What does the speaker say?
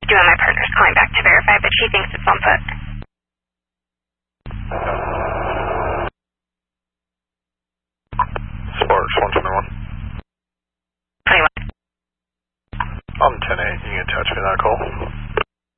And my partner's calling back to verify, but she thinks it's on foot. Sparks 121. 21. I'm 10-8. You can attach me to that call.